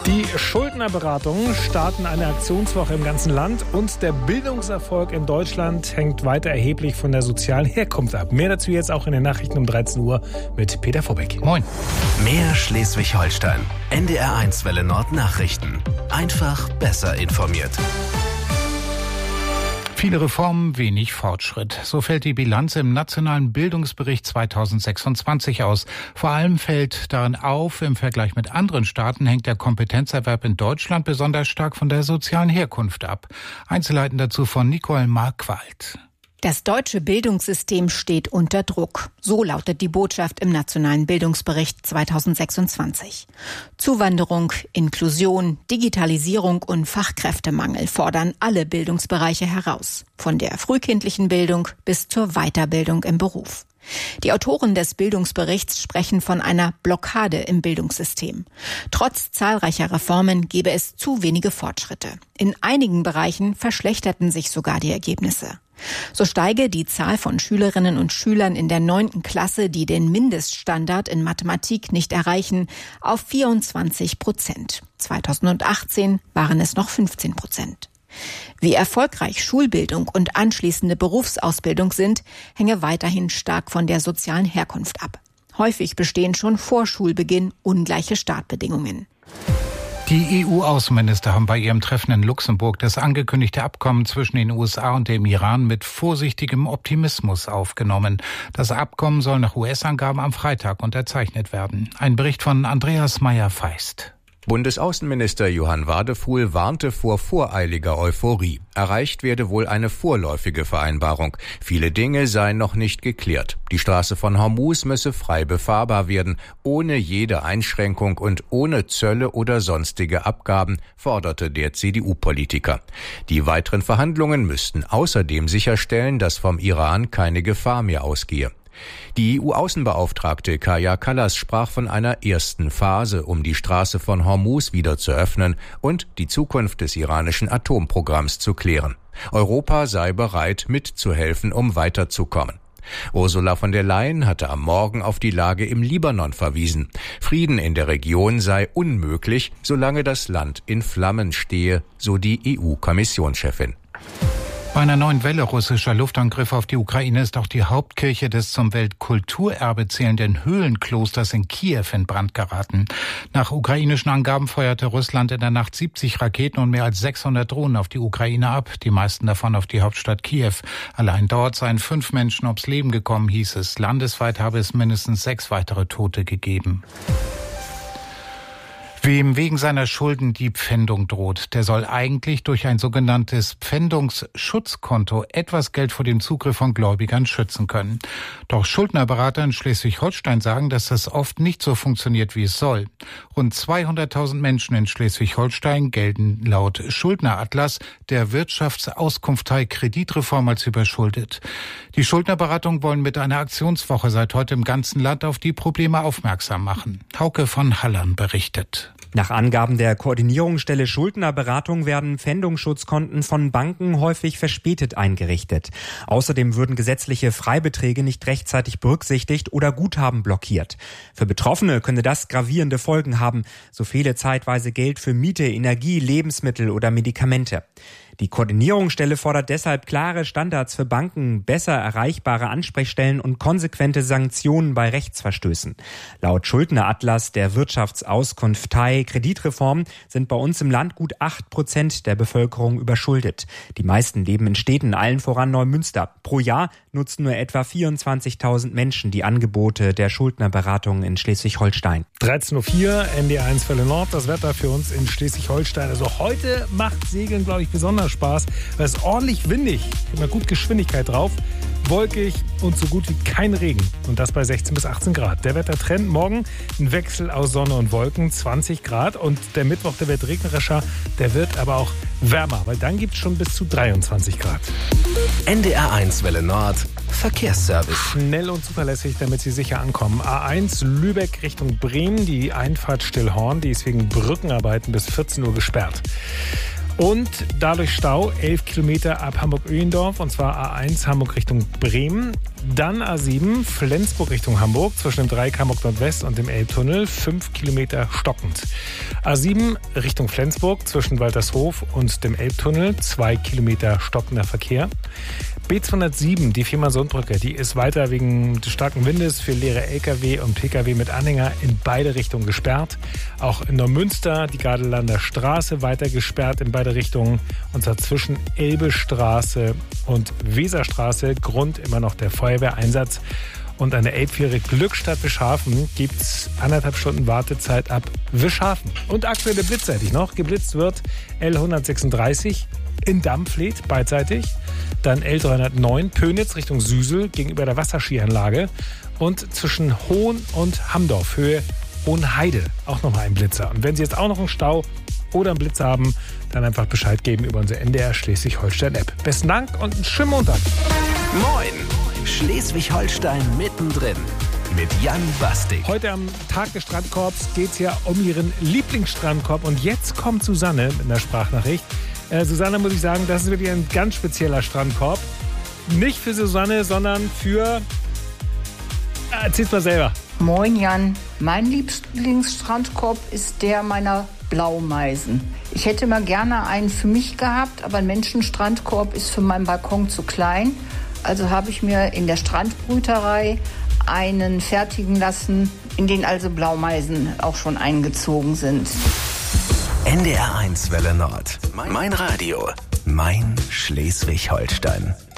Die Schuldnerberatungen starten eine Aktionswoche im ganzen Land und der Bildungserfolg in Deutschland hängt weiter erheblich von der sozialen Herkunft ab. Mehr dazu jetzt auch in den Nachrichten um 13 Uhr mit Peter Vorbeck. Moin. Mehr Schleswig-Holstein. NDR1 Welle Nord Nachrichten. Einfach besser informiert. Viele Reformen, wenig Fortschritt. So fällt die Bilanz im Nationalen Bildungsbericht 2026 aus. Vor allem fällt darin auf, im Vergleich mit anderen Staaten hängt der Kompetenzerwerb in Deutschland besonders stark von der sozialen Herkunft ab. Einzelheiten dazu von Nicole Markwald. Das deutsche Bildungssystem steht unter Druck. So lautet die Botschaft im Nationalen Bildungsbericht 2026. Zuwanderung, Inklusion, Digitalisierung und Fachkräftemangel fordern alle Bildungsbereiche heraus. Von der frühkindlichen Bildung bis zur Weiterbildung im Beruf. Die Autoren des Bildungsberichts sprechen von einer Blockade im Bildungssystem. Trotz zahlreicher Reformen gebe es zu wenige Fortschritte. In einigen Bereichen verschlechterten sich sogar die Ergebnisse. So steige die Zahl von Schülerinnen und Schülern in der 9. Klasse, die den Mindeststandard in Mathematik nicht erreichen, auf 24%. 2018 waren es noch 15%. Wie erfolgreich Schulbildung und anschließende Berufsausbildung sind, hänge weiterhin stark von der sozialen Herkunft ab. Häufig bestehen schon vor Schulbeginn ungleiche Startbedingungen. Die EU-Außenminister haben bei ihrem Treffen in Luxemburg das angekündigte Abkommen zwischen den USA und dem Iran mit vorsichtigem Optimismus aufgenommen. Das Abkommen soll nach US-Angaben am Freitag unterzeichnet werden. Ein Bericht von Andreas Meyer-Feist. Bundesaußenminister Johann Wadefuhl warnte vor voreiliger Euphorie. Erreicht werde wohl eine vorläufige Vereinbarung. Viele Dinge seien noch nicht geklärt. Die Straße von Hormuz müsse frei befahrbar werden, ohne jede Einschränkung und ohne Zölle oder sonstige Abgaben, forderte der CDU-Politiker. Die weiteren Verhandlungen müssten außerdem sicherstellen, dass vom Iran keine Gefahr mehr ausgehe. Die EU-Außenbeauftragte Kaja Kallas sprach von einer ersten Phase, um die Straße von Hormuz wieder zu öffnen und die Zukunft des iranischen Atomprogramms zu klären. Europa sei bereit, mitzuhelfen, um weiterzukommen. Ursula von der Leyen hatte am Morgen auf die Lage im Libanon verwiesen. Frieden in der Region sei unmöglich, solange das Land in Flammen stehe, so die EU-Kommissionschefin. Bei einer neuen Welle russischer Luftangriffe auf die Ukraine ist auch die Hauptkirche des zum Weltkulturerbe zählenden Höhlenklosters in Kiew in Brand geraten. Nach ukrainischen Angaben feuerte Russland in der Nacht 70 Raketen und mehr als 600 Drohnen auf die Ukraine ab, die meisten davon auf die Hauptstadt Kiew. Allein dort seien 5 Menschen ums Leben gekommen, hieß es. Landesweit habe es mindestens 6 weitere Tote gegeben. Wem wegen seiner Schulden die Pfändung droht, der soll eigentlich durch ein sogenanntes Pfändungsschutzkonto etwas Geld vor dem Zugriff von Gläubigern schützen können. Doch Schuldnerberater in Schleswig-Holstein sagen, dass das oft nicht so funktioniert, wie es soll. Rund 200.000 Menschen in Schleswig-Holstein gelten laut Schuldneratlas der Wirtschaftsauskunftei Kreditreform als überschuldet. Die Schuldnerberatungen wollen mit einer Aktionswoche seit heute im ganzen Land auf die Probleme aufmerksam machen. Hauke von Hallern berichtet. Nach Angaben der Koordinierungsstelle Schuldnerberatung werden Pfändungsschutzkonten von Banken häufig verspätet eingerichtet. Außerdem würden gesetzliche Freibeträge nicht rechtzeitig berücksichtigt oder Guthaben blockiert. Für Betroffene könne das gravierende Folgen haben. So fehle zeitweise Geld für Miete, Energie, Lebensmittel oder Medikamente. Die Koordinierungsstelle fordert deshalb klare Standards für Banken, besser erreichbare Ansprechstellen und konsequente Sanktionen bei Rechtsverstößen. Laut Schuldneratlas der Wirtschaftsauskunftei Kreditreform sind bei uns im Land gut 8% der Bevölkerung überschuldet. Die meisten leben in Städten, allen voran Neumünster. Pro Jahr nutzen nur etwa 24.000 Menschen die Angebote der Schuldnerberatung in Schleswig-Holstein. 13.04 Uhr, NDR1 Welle Nord, das Wetter für uns in Schleswig-Holstein. Also heute macht Segeln, glaube ich, besonders Spaß, weil es ordentlich windig, immer gut Geschwindigkeit drauf, wolkig und so gut wie kein Regen. Und das bei 16 bis 18 Grad. Der Wettertrend morgen ein Wechsel aus Sonne und Wolken, 20 Grad. Und der Mittwoch, der wird regnerischer, der wird aber auch wärmer, weil dann gibt es schon bis zu 23 Grad. NDR1 Welle Nord, Verkehrsservice. Schnell und zuverlässig, damit Sie sicher ankommen. A1 Lübeck Richtung Bremen, die Einfahrt Stillhorn, die ist wegen Brückenarbeiten bis 14 Uhr gesperrt. Und dadurch Stau, 11 Kilometer ab Hamburg-Öhlendorf, und zwar A1 Hamburg Richtung Bremen. Dann A7 Flensburg Richtung Hamburg, zwischen dem Dreieck Hamburg Nordwest und dem Elbtunnel, 5 Kilometer stockend. A7 Richtung Flensburg, zwischen Waltershof und dem Elbtunnel, 2 Kilometer stockender Verkehr. B207, die Fehmarnsundbrücke, die ist weiter wegen des starken Windes für leere Lkw und Pkw mit Anhänger in beide Richtungen gesperrt. Auch in Neumünster die Gardelanda Straße weiter gesperrt in beide Richtungen. Und zwar zwischen Elbestraße und Weserstraße. Grund immer noch der Feuerwehreinsatz. Und an der Elbfähre Glückstadt Wischhafen gibt es 1,5 Stunden Wartezeit ab Wischhafen. Und aktuelle Blitze hätte ich noch. Geblitzt wird L136 in Dampfleth beidseitig. Dann L309 Pönitz Richtung Süsel gegenüber der Wasserskianlage. Und zwischen Hohn und Hamdorf, Höhe Hohenheide, auch nochmal ein Blitzer. Und wenn Sie jetzt auch noch einen Stau oder einen Blitz haben, dann einfach Bescheid geben über unsere NDR Schleswig-Holstein-App. Besten Dank und einen schönen Montag. Moin! Schleswig-Holstein mittendrin mit Jan Bastik. Heute am Tag des Strandkorbs geht es ja um Ihren Lieblingsstrandkorb. Und jetzt kommt Susanne mit einer Sprachnachricht. Susanne, muss ich sagen, das ist wirklich ein ganz spezieller Strandkorb. Nicht für Susanne, sondern für... Erzähl's mal selber. Moin Jan, mein Lieblingsstrandkorb ist der meiner Blaumeisen. Ich hätte mal gerne einen für mich gehabt, aber ein Menschenstrandkorb ist für meinen Balkon zu klein. Also habe ich mir in der Strandbrüterei einen fertigen lassen, in den also Blaumeisen auch schon eingezogen sind. NDR 1 Welle Nord. Mein Radio. Mein Schleswig-Holstein.